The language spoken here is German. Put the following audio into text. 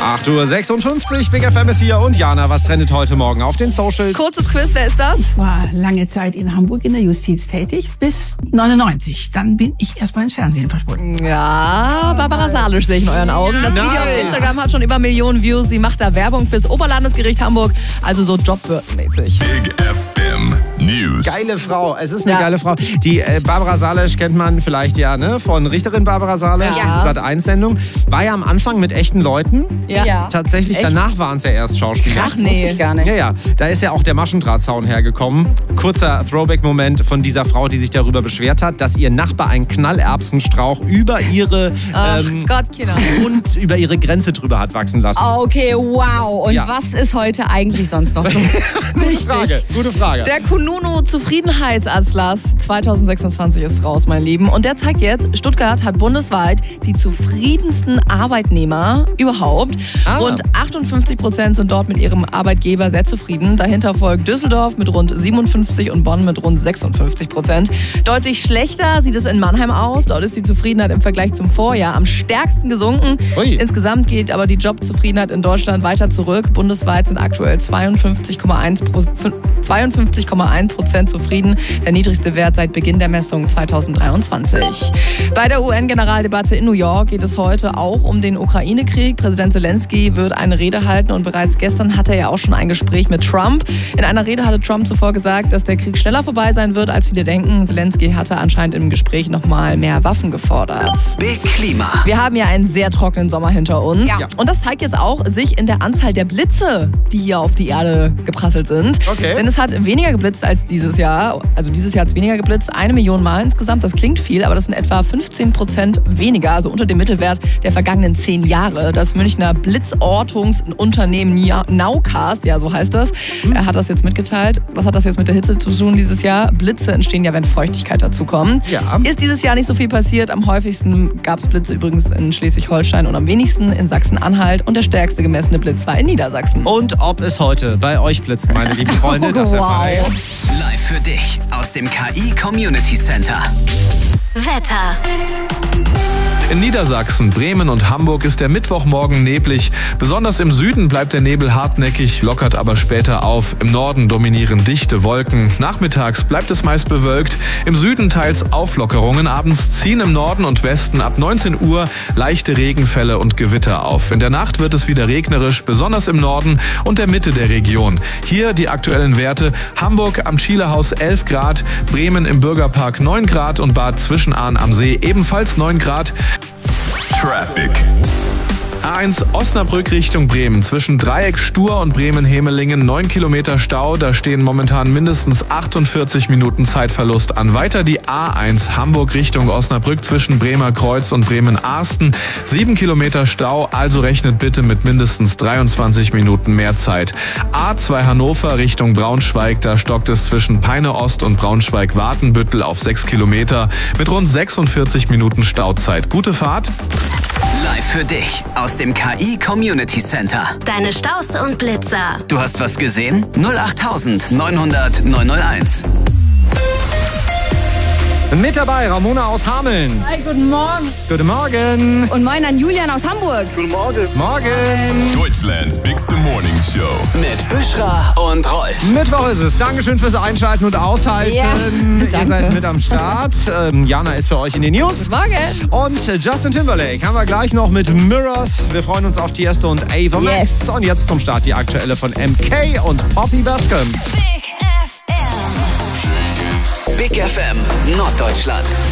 8:56 Uhr, Big FM ist hier und Jana, was trendet heute Morgen auf den Socials? Kurzes Quiz, wer ist das? Ich war lange Zeit in Hamburg in der Justiz tätig, bis 99. Dann bin ich erstmal ins Fernsehen verschwunden. Ja, Barbara Salisch sehe ich in euren Augen. Das Video auf Instagram hat schon über Millionen Views. Sie macht da Werbung fürs Oberlandesgericht Hamburg, also so Jobbördenmäßig. Big FM News. Geile Frau, es ist eine geile Frau. Die Barbara Salisch kennt man vielleicht von Richterin Barbara Salisch, Sat.1-Sendung. War ja am Anfang mit echten Leuten. Ja. Tatsächlich, danach waren es ja erst Schauspieler. Ach nee, wusste ich gar nicht. Ja, da ist ja auch der Maschendrahtzaun hergekommen. Kurzer Throwback-Moment von dieser Frau, die sich darüber beschwert hat, dass ihr Nachbar einen Knallerbsenstrauch über ihre und über ihre Grenze drüber hat wachsen lassen. Okay, wow. Und was ist heute eigentlich sonst noch so? Gute Frage. Der Kununu Zufriedenheitsatlas 2026 ist raus, mein Lieben. Und der zeigt jetzt, Stuttgart hat bundesweit die zufriedensten Arbeitnehmer überhaupt. Rund 58% sind dort mit ihrem Arbeitgeber sehr zufrieden. Dahinter folgt Düsseldorf mit rund 57% und Bonn mit rund 56%. Deutlich schlechter sieht es in Mannheim aus. Dort ist die Zufriedenheit im Vergleich zum Vorjahr am stärksten gesunken. Insgesamt geht aber die Jobzufriedenheit in Deutschland weiter zurück. Bundesweit sind aktuell 52,1% zufrieden. Der niedrigste Wert seit Beginn der Messung 2023. Bei der UN-Generaldebatte in New York geht es heute auch um den Ukraine-Krieg. Präsident Zelensky wird eine Rede halten und bereits gestern hatte er ja auch schon ein Gespräch mit Trump. In einer Rede hatte Trump zuvor gesagt, dass der Krieg schneller vorbei sein wird, als viele denken. Zelensky hatte anscheinend im Gespräch nochmal mehr Waffen gefordert. Big Klima. Wir haben ja einen sehr trockenen Sommer hinter uns. Ja. Und das zeigt jetzt auch sich in der Anzahl der Blitze, die hier auf die Erde geprasselt sind. Okay. Denn es hat weniger geblitzt als dieses Jahr. Also dieses Jahr hat es weniger geblitzt, 1 Million Mal insgesamt. Das klingt viel, aber das sind etwa 15% weniger, also unter dem Mittelwert der vergangenen 10 Jahre. Das Münchner Blitzortungsunternehmen Nowcast, ja so heißt das, er hat das jetzt mitgeteilt. Was hat das jetzt mit der Hitze zu tun dieses Jahr? Blitze entstehen ja, wenn Feuchtigkeit dazukommt. Ja. Ist dieses Jahr nicht so viel passiert. Am häufigsten gab es Blitze übrigens in Schleswig-Holstein und am wenigsten in Sachsen-Anhalt. Und der stärkste gemessene Blitz war in Niedersachsen. Und ob es heute bei euch blitzt, meine lieben Freunde, das erfahre ich. Live für dich aus dem KI Community Center. Wetter. In Niedersachsen, Bremen und Hamburg ist der Mittwochmorgen neblig. Besonders im Süden bleibt der Nebel hartnäckig, lockert aber später auf. Im Norden dominieren dichte Wolken. Nachmittags bleibt es meist bewölkt. Im Süden teils Auflockerungen. Abends ziehen im Norden und Westen ab 19 Uhr leichte Regenfälle und Gewitter auf. In der Nacht wird es wieder regnerisch, besonders im Norden und der Mitte der Region. Hier die aktuellen Werte. Hamburg am Schielehaus 11 Grad, Bremen im Bürgerpark 9 Grad und Bad Zwischenahn am See ebenfalls 9 Grad. Traffic. A1 Osnabrück Richtung Bremen. Zwischen Dreieck Stur und Bremen-Hemelingen 9 Kilometer Stau. Da stehen momentan mindestens 48 Minuten Zeitverlust an. Weiter die A1 Hamburg Richtung Osnabrück zwischen Bremer Kreuz und Bremen-Arsten. 7 Kilometer Stau, also rechnet bitte mit mindestens 23 Minuten mehr Zeit. A2 Hannover Richtung Braunschweig. Da stockt es zwischen Peine Ost und Braunschweig-Watenbüttel auf 6 Kilometer mit rund 46 Minuten Stauzeit. Gute Fahrt. Live für dich aus dem KI Community Center. Deine Staus und Blitzer. Du hast was gesehen? 08000 900 901. Mit dabei Ramona aus Hameln. Hi, guten Morgen. Guten Morgen. Und moin an Julian aus Hamburg. Guten Morgen. Deutschlands Bigste Morning Show. Mit Büschra und Rolf. Mittwoch ist es. Dankeschön fürs Einschalten und Aushalten. Ja, Ihr seid mit am Start. Jana ist für euch in den News. Morgen. Und Justin Timberlake haben wir gleich noch mit Mirrors. Wir freuen uns auf Tiesto und Ava Max. Yes. Und jetzt zum Start die aktuelle von MK und Poppy Bascom. Big FM. Big FM Norddeutschland.